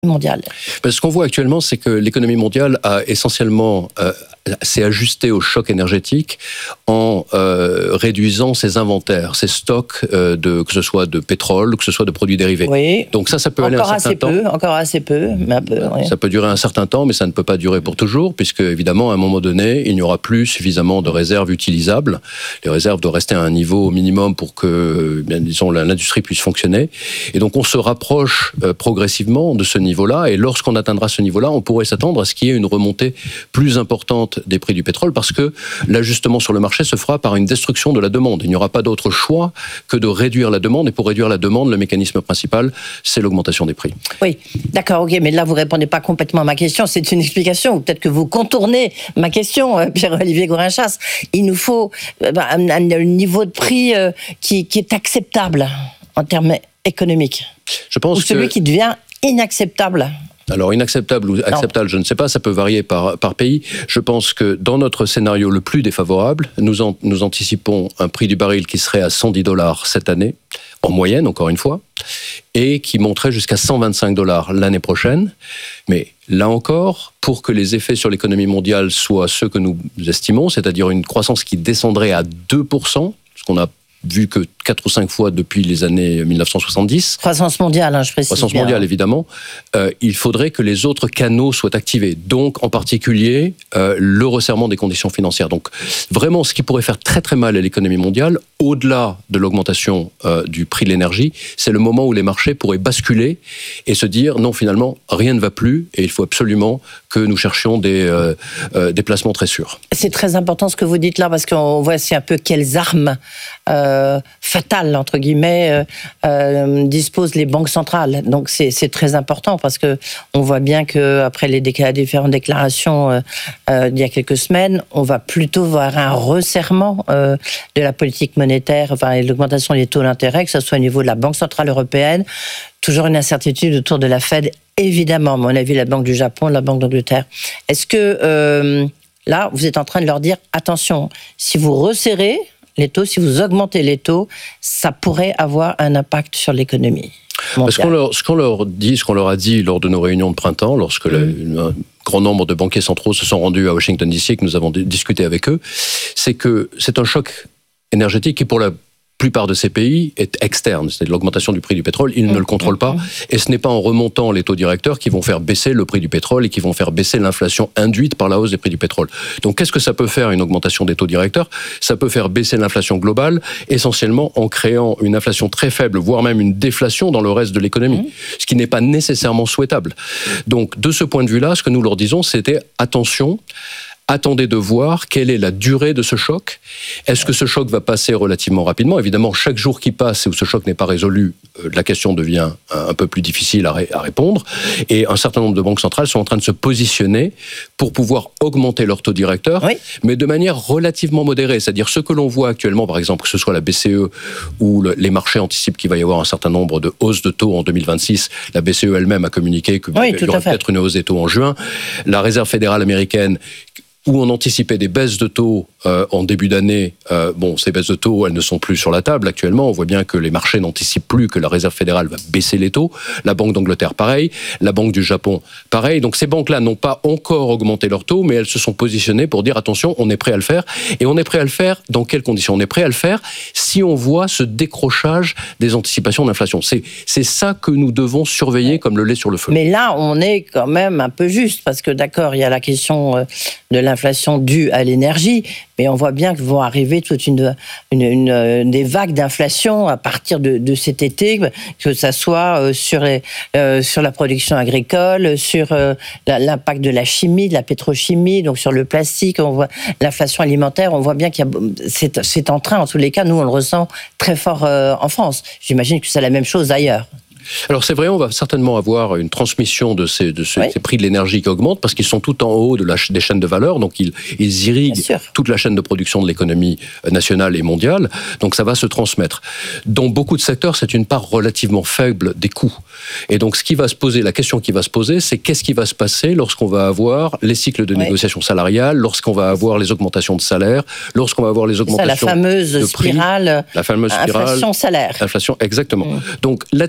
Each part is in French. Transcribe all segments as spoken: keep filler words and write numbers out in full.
mondiale? Ce qu'on voit actuellement, c'est que l'économie mondiale a essentiellement euh, s'est ajustée au choc énergétique en euh, réduisant ses inventaires, ses stocks, euh, de, que ce soit de pétrole, que ce soit de produits dérivés. Oui. Donc ça, ça peut encore aller un assez certain peu, temps. Encore assez peu, mais un peu. Oui. Ça peut durer un certain temps, mais ça ne peut pas durer pour toujours, puisque évidemment, à un moment donné, il n'y aura plus suffisamment de réserves utilisables. Les réserves doivent rester à un niveau minimum pour que, bien, disons, l'industrie puisse fonctionner. Et donc, on se rapproche euh, progressivement de ce niveau-là. Et lorsqu'on atteindra ce niveau-là, on pourrait s'attendre à ce qu'il y ait une remontée plus importante des prix du pétrole, parce que l'ajustement sur le marché se fera par une destruction de la demande. Il n'y aura pas d'autre choix que de réduire la demande. Et pour réduire la demande, le mécanisme principal, c'est l'augmentation des prix. Oui, d'accord, ok, mais là, vous répondez pas complètement à ma question. C'est une explication, ou peut-être que vous contournez ma question, Pierre-Olivier Gourinchas. Il nous faut un, un niveau de prix qui, qui est acceptable en termes économiques. Je pense ou celui que... qui devient inacceptable. Alors, inacceptable ou acceptable, non. Je ne sais pas, ça peut varier par, par pays. Je pense que dans notre scénario le plus défavorable, nous, en, nous anticipons un prix du baril qui serait à cent dix dollars cette année, en moyenne, encore une fois, et qui monterait jusqu'à cent vingt-cinq dollars l'année prochaine. Mais là encore, pour que les effets sur l'économie mondiale soient ceux que nous estimons, c'est-à-dire une croissance qui descendrait à deux pour cent, ce qu'on a vu que quatre ou cinq fois depuis les années mille neuf cent soixante-dix. Croissance mondiale, hein, je précise Croissance bien. mondiale, évidemment. Euh, il faudrait que les autres canaux soient activés. Donc, en particulier, euh, le resserrement des conditions financières. Donc, vraiment, ce qui pourrait faire très très mal à l'économie mondiale, au-delà de l'augmentation euh, du prix de l'énergie, c'est le moment où les marchés pourraient basculer et se dire, non, finalement, rien ne va plus et il faut absolument que nous cherchions des, euh, euh, des placements très sûrs. C'est très important ce que vous dites là, parce qu'on voit c'est un peu quelles armes euh, fatales, entre guillemets, euh, euh, disposent les banques centrales. Donc c'est, c'est très important, parce que on voit bien qu'après les décla- différentes déclarations euh, euh, d'il y a quelques semaines, on va plutôt voir un resserrement euh, de la politique monétaire, enfin l'augmentation des taux d'intérêt, que ce soit au niveau de la Banque centrale européenne. Toujours une incertitude autour de la Fed, évidemment. On a vu la Banque du Japon, la Banque d'Angleterre. Est-ce que euh, là, vous êtes en train de leur dire, attention, si vous resserrez les taux, si vous augmentez les taux, ça pourrait avoir un impact sur l'économie mondiale? Ce qu'on leur, ce qu'on leur dit, ce qu'on leur a dit lors de nos réunions de printemps, lorsque mmh. le, un grand nombre de banquiers centraux se sont rendus à Washington D C et que nous avons d- discuté avec eux, c'est que c'est un choc énergétique qui, pour la plupart de ces pays, est externe. C'est l'augmentation du prix du pétrole, ils mmh, ne le contrôlent pas. Mmh. Et ce n'est pas en remontant les taux directeurs qui vont faire baisser le prix du pétrole et qui vont faire baisser l'inflation induite par la hausse des prix du pétrole. Donc, qu'est-ce que ça peut faire, une augmentation des taux directeurs? Ça peut faire baisser l'inflation globale, essentiellement en créant une inflation très faible, voire même une déflation dans le reste de l'économie, mmh. ce qui n'est pas nécessairement souhaitable. Donc, de ce point de vue-là, ce que nous leur disons, c'était attention, attendez de voir quelle est la durée de ce choc. Est-ce que ce choc va passer relativement rapidement? Évidemment, chaque jour qui passe et où ce choc n'est pas résolu, euh, la question devient un peu plus difficile à, ré- à répondre. Et un certain nombre de banques centrales sont en train de se positionner pour pouvoir augmenter leur taux directeur, oui. mais de manière relativement modérée. C'est-à-dire ce que l'on voit actuellement, par exemple, que ce soit la B C E ou le, les marchés anticipent qu'il va y avoir un certain nombre de hausses de taux en deux mille vingt-six. La B C E elle-même a communiqué qu'il oui, y aurait peut-être une hausse des taux en juin. La Réserve fédérale américaine, où on anticipait des baisses de taux euh, en début d'année. Euh, bon, ces baisses de taux, elles ne sont plus sur la table actuellement. On voit bien que les marchés n'anticipent plus que la Réserve fédérale va baisser les taux. La Banque d'Angleterre, pareil. La Banque du Japon, pareil. Donc ces banques-là n'ont pas encore augmenté leurs taux, mais elles se sont positionnées pour dire, attention, on est prêt à le faire. Et on est prêt à le faire dans quelles conditions? On est prêt à le faire si on voit ce décrochage des anticipations d'inflation. C'est, c'est ça que nous devons surveiller comme le lait sur le feu. Mais là, on est quand même un peu juste, parce que d'accord, il y a la question de la l'inflation due à l'énergie, mais on voit bien que vont arriver toute une, une, une des vagues d'inflation à partir de, de cet été, que ça soit sur, les, euh, sur la production agricole, sur euh, l'impact de la chimie, de la pétrochimie, donc sur le plastique, on voit l'inflation alimentaire, on voit bien qu'il y a, c'est, c'est en train, en tous les cas, nous on le ressent très fort euh, en France. J'imagine que c'est la même chose ailleurs. Alors c'est vrai, on va certainement avoir une transmission de ces, de ces, oui. ces prix de l'énergie qui augmentent parce qu'ils sont tout en haut de la, des chaînes de valeur, donc ils, ils irriguent toute la chaîne de production de l'économie nationale et mondiale, donc ça va se transmettre. Dans beaucoup de secteurs, c'est une part relativement faible des coûts. Et donc ce qui va se poser, la question qui va se poser, c'est qu'est-ce qui va se passer lorsqu'on va avoir les cycles de oui. négociation salariale, lorsqu'on va avoir les augmentations de salaire, lorsqu'on va avoir les augmentations ça, la fameuse de prix, spirale, la fameuse spirale inflation-salaire. Inflation, exactement. Mmh. Donc là-dessus,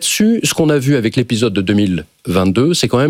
ce qu'on a vu avec l'épisode de deux mille vingt-deux, c'est quand même